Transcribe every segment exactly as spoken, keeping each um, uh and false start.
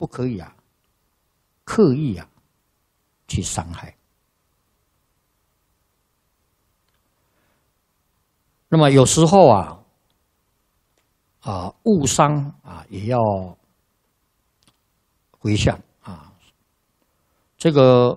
不可以啊刻意啊去伤害。那么有时候啊啊误伤啊也要回向啊，这个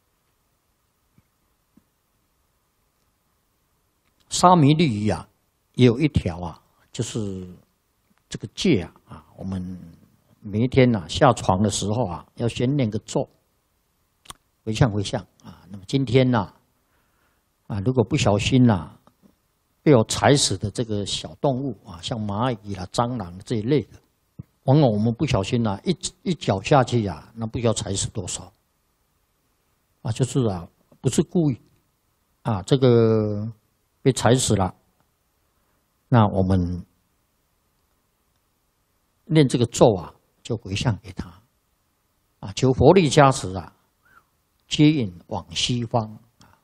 沙弥律仪啊也有一条啊，就是这个戒啊啊，我们每一天啊下床的时候啊，要先念个咒，回向回向啊。那么今天呢 啊, 啊，如果不小心呐、啊，被我踩死的这个小动物啊，像蚂蚁啦、蟑螂这一类的，往往我们不小心呐、啊，一一脚下去呀、啊，那不知道踩死多少啊，就是啊，不是故意啊，这个被踩死了，那我们念这个咒啊，就回向给他啊，求佛力加持啊，接引往西方啊，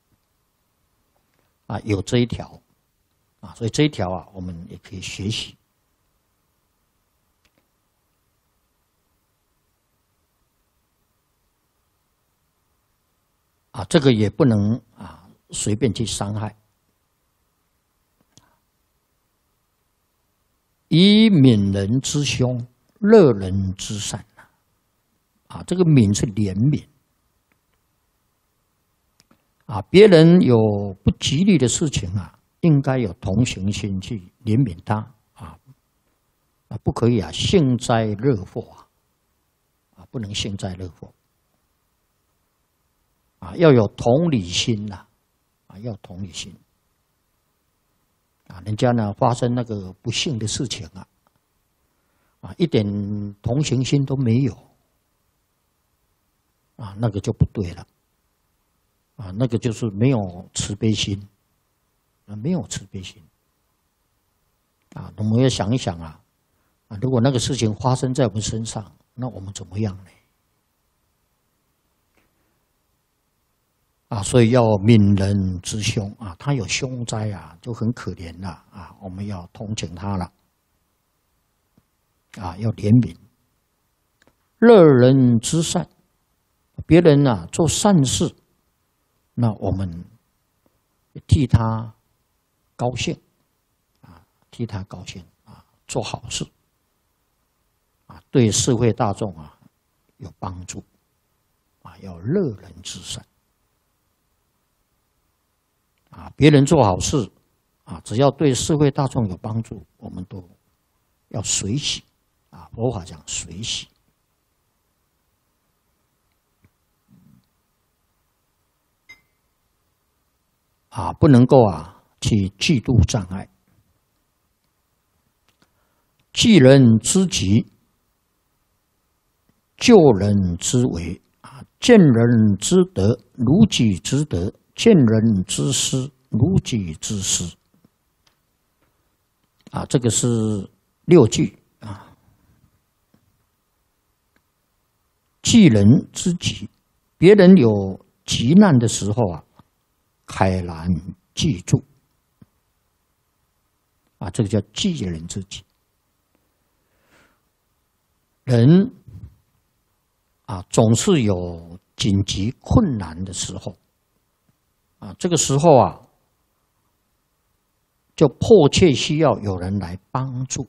啊，有这一条啊，所以这一条啊，我们也可以学习啊，这个也不能啊随便去伤害。以悯人之凶，乐人之善啊，这个悯是怜悯啊，别人有不吉利的事情啊，应该有同情心去怜悯他啊，啊，不可以啊幸灾乐祸啊，啊，不能幸灾乐祸啊，要有同理心呐，啊，要同理心。啊，人家呢发生那个不幸的事情啊，啊，一点同情心都没有，啊，那个就不对了，啊，那个就是没有慈悲心，啊，没有慈悲心，啊，我们要想一想啊，啊，如果那个事情发生在我们身上，那我们怎么样呢？啊，所以要悯人之凶啊，他有凶灾啊，就很可怜了啊，我们要同情他了，啊，要怜悯。乐人之善，别人啊做善事，那我们替他高兴啊，替他高兴啊，做好事啊，对社会大众啊有帮助啊，要乐人之善。啊，别人做好事，啊，只要对社会大众有帮助，我们都要随喜，啊，佛法讲随喜，啊，不能够啊去嫉妒障碍，济人之急，救人之危，啊，见人之德，如己之德。见人之失，如己之失。啊，这个是六句啊。济人之急，别人有急难的时候啊，慨然济助。啊，这个叫济人之急。人啊，总是有紧急困难的时候。啊，这个时候啊，就迫切需要有人来帮助。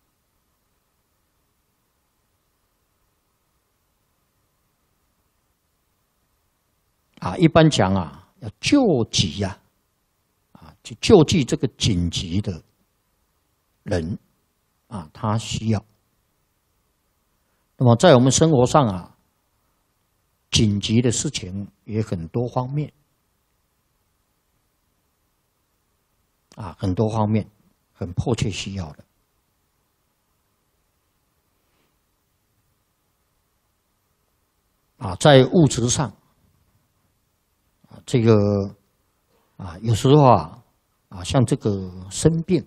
啊，一般讲啊，要救急呀，啊，去救济这个紧急的人，啊，他需要。那么在我们生活上啊，紧急的事情也很多方面。啊，很多方面很迫切需要的。啊，在物质上，啊，这个啊，有时候啊，啊，像这个生病，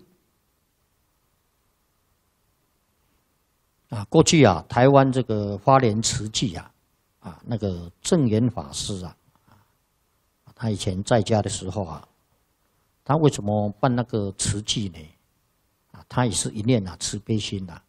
啊，过去啊，台湾这个花莲慈济啊，啊，那个正言法师啊，他以前在家的时候啊。他为什么办那个慈济呢？啊，他也是一念啊慈悲心啊，